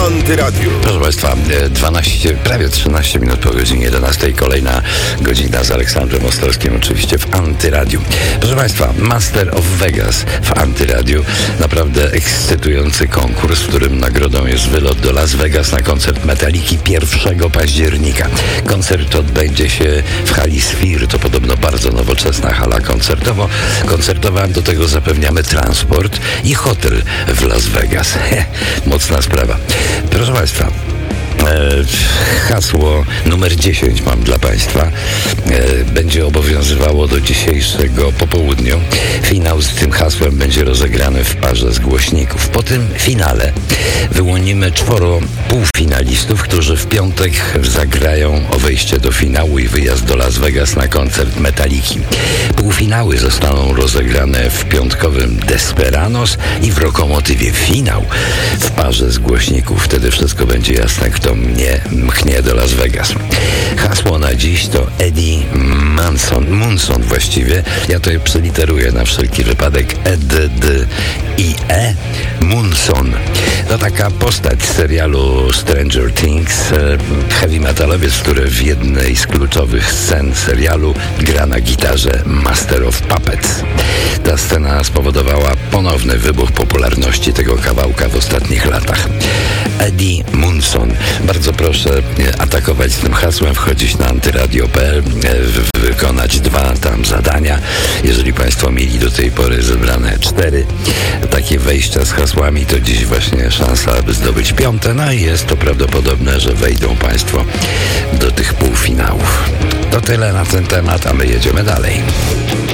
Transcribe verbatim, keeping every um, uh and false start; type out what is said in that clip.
Antyradiu. Proszę Państwa, dwanaście, prawie trzynaście minut po godzinie jedenastej. Kolejna godzina z Aleksandrem Ostolskim, oczywiście w Antyradiu. Proszę Państwa, Master of Vegas w Antyradiu. Naprawdę ekscytujący konkurs, w którym nagrodą jest wylot do Las Vegas na koncert Metaliki pierwszego października. Koncert odbędzie się w hali Sphere. To podobno bardzo nowoczesna hala koncertowo. koncertowa. Do tego zapewniamy transport i hotel w Las Vegas. Mocna sprawa. Proszę Państwa, E, hasło numer dziesięć mam dla Państwa. E, będzie obowiązywało do dzisiejszego popołudniu. Finał z tym hasłem będzie rozegrany w parze z głośników. Po tym finale wyłonimy czworo półfinalistów, którzy w piątek zagrają o wejście do finału i wyjazd do Las Vegas na koncert Metaliki. Półfinały zostaną rozegrane w piątkowym Desperados i w Lokomotywie. Finał w parze z głośników. Wtedy wszystko będzie jasne, kto mnie mchnie do Las Vegas. Hasło na dziś to Eddie Munson, Munson właściwie. Ja to je przeliteruję na wszelki wypadek. E D D I E Munson. To taka postać z serialu Stranger Things, heavy metalowiec, który w jednej z kluczowych scen serialu gra na gitarze Master of Puppets. Ta scena spowodowała ponowny wybuch popularności tego kawałka w ostatnich latach. Eddie Munson. Bardzo proszę atakować z tym hasłem, wchodzić na antyradio kropka p l, wykonać dwa tam zadania. Jeżeli Państwo mieli do tej pory zebrane cztery takie wejścia z hasłami, to dziś właśnie szansa, aby zdobyć piąte. No i jest to prawdopodobne, że wejdą Państwo do tych półfinałów. To tyle na ten temat, a my jedziemy dalej.